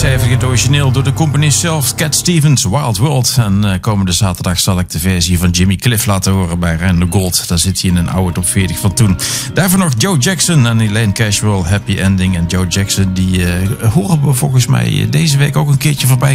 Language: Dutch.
schrijver het origineel door de componist zelf, Cat Stevens, Wild World. En komende zaterdag zal ik de versie van Jimmy Cliff laten horen bij Randall Gold. Daar zit hij in een oude top 40 van toen. Daarvoor nog Joe Jackson en Elaine Cashwell, Happy Ending. En Joe Jackson, die horen we volgens mij deze week ook een keertje voorbij